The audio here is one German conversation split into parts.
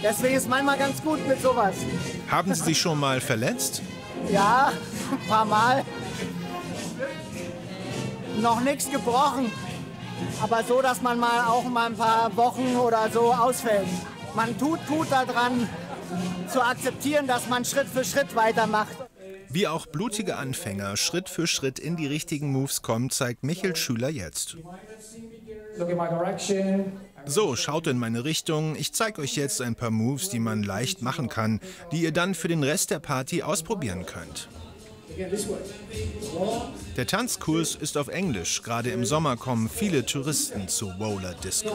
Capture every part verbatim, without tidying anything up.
Deswegen ist manchmal ganz gut mit sowas. Haben Sie sich schon mal verletzt? Ja, ein paar Mal. Noch nichts gebrochen. Aber so, dass man mal auch mal ein paar Wochen oder so ausfällt. Man tut gut daran, zu akzeptieren, dass man Schritt für Schritt weitermacht. Wie auch blutige Anfänger Schritt für Schritt in die richtigen Moves kommen, zeigt Michel Schüler jetzt. So, schaut in meine Richtung. Ich zeige euch jetzt ein paar Moves, die man leicht machen kann, die ihr dann für den Rest der Party ausprobieren könnt. Der Tanzkurs ist auf Englisch. Gerade im Sommer kommen viele Touristen zu Roller Disco.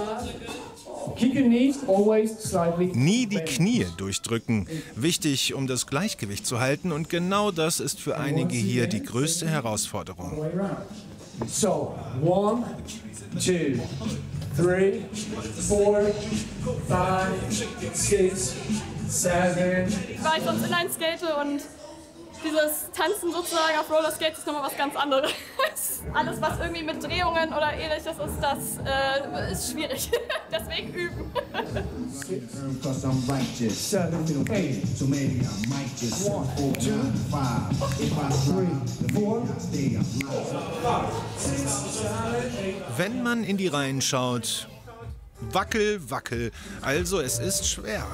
Nie die Knie durchdrücken. Wichtig, um das Gleichgewicht zu halten. Und genau das ist für einige hier die größte Herausforderung. So, one, two, three, four, five, six, seven. Weil ich sonst inline skate und dieses Tanzen sozusagen auf Rollerskates ist nochmal was ganz anderes. Alles, was irgendwie mit Drehungen oder ähnliches ist, das äh, ist schwierig. Deswegen üben. Wenn man in die Reihen schaut, wackel, wackel, also es ist schwer.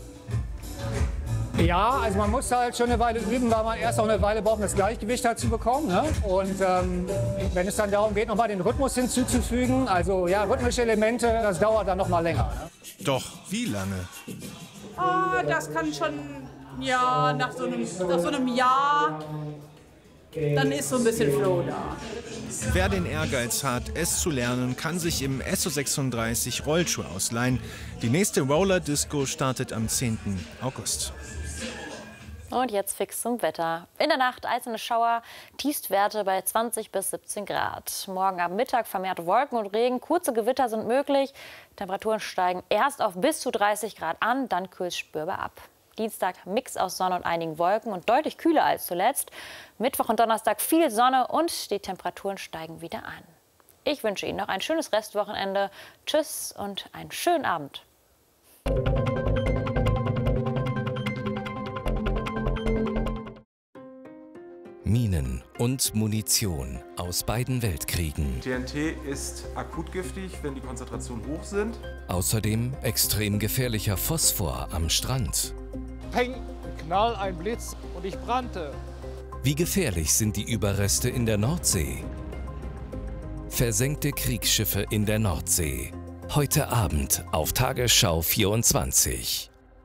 Ja, also man muss halt schon eine Weile üben, weil man erst auch eine Weile braucht, um das Gleichgewicht halt zu bekommen. Ne? Und ähm, wenn es dann darum geht, nochmal den Rhythmus hinzuzufügen, also ja, rhythmische Elemente, das dauert dann noch mal länger. Ne? Doch, wie lange? Oh, das kann schon, ja, nach so einem, nach so einem Jahr, dann ist so ein bisschen Flow da. Wer den Ehrgeiz hat, es zu lernen, kann sich im S O sechsunddreißig Rollschuhe ausleihen. Die nächste Roller Disco startet am zehnten August. Und jetzt fix zum Wetter. In der Nacht einzelne Schauer, Tiefstwerte bei zwanzig bis siebzehn Grad. Morgen am Mittag vermehrt Wolken und Regen, kurze Gewitter sind möglich. Temperaturen steigen erst auf bis zu dreißig Grad an, dann kühlt es spürbar ab. Dienstag Mix aus Sonne und einigen Wolken und deutlich kühler als zuletzt. Mittwoch und Donnerstag viel Sonne und die Temperaturen steigen wieder an. Ich wünsche Ihnen noch ein schönes Restwochenende. Tschüss und einen schönen Abend. Minen und Munition aus beiden Weltkriegen. T N T ist akut giftig, wenn die Konzentrationen hoch sind. Außerdem extrem gefährlicher Phosphor am Strand. Peng, Knall, ein Blitz und ich brannte. Wie gefährlich sind die Überreste in der Nordsee? Versenkte Kriegsschiffe in der Nordsee. Heute Abend auf Tagesschau vierundzwanzig.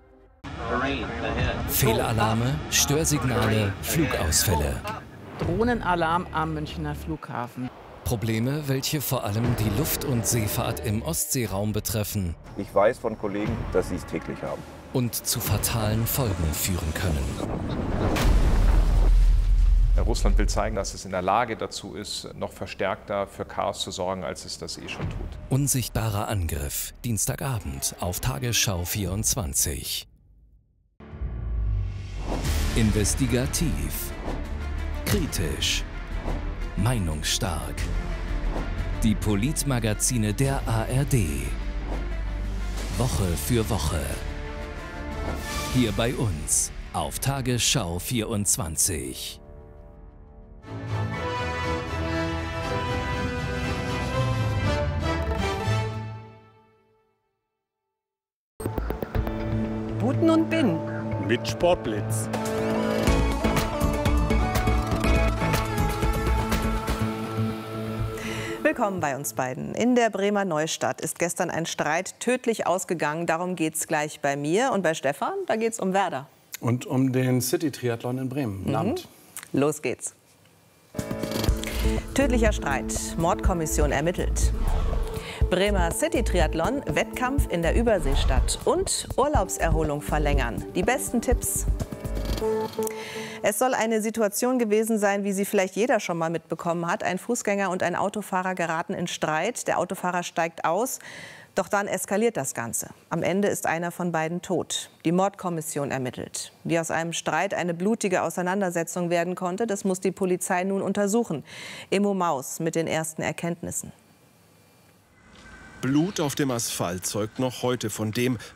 Fehlalarme, Störsignale, Flugausfälle. Drohnenalarm am Münchner Flughafen. Probleme, welche vor allem die Luft- und Seefahrt im Ostseeraum betreffen. Ich weiß von Kollegen, dass sie es täglich haben. Und zu fatalen Folgen führen können. Russland will zeigen, dass es in der Lage dazu ist, noch verstärkter für Chaos zu sorgen, als es das eh schon tut. Unsichtbarer Angriff, Dienstagabend auf Tagesschau vierundzwanzig. Investigativ, kritisch, meinungsstark. Die Politmagazine der A R D. Woche für Woche. Hier bei uns auf Tagesschau vierundzwanzig. Buten und Bin. Mit Sportblitz. Willkommen bei uns beiden. In der Bremer Neustadt ist gestern ein Streit tödlich ausgegangen. Darum geht es gleich bei mir. Und bei Stefan, da geht es um Werder. Und um den City-Triathlon in Bremen. Guten Abend. Mhm. Los geht's. Tödlicher Streit. Mordkommission ermittelt. Bremer City-Triathlon, Wettkampf in der Überseestadt und Urlaubserholung verlängern. Die besten Tipps. Es soll eine Situation gewesen sein, wie sie vielleicht jeder schon mal mitbekommen hat. Ein Fußgänger und ein Autofahrer geraten in Streit. Der Autofahrer steigt aus, doch dann eskaliert das Ganze. Am Ende ist einer von beiden tot. Die Mordkommission ermittelt. Wie aus einem Streit eine blutige Auseinandersetzung werden konnte, das muss die Polizei nun untersuchen. Immo Maus mit den ersten Erkenntnissen. Blut auf dem Asphalt zeugt noch heute von dem,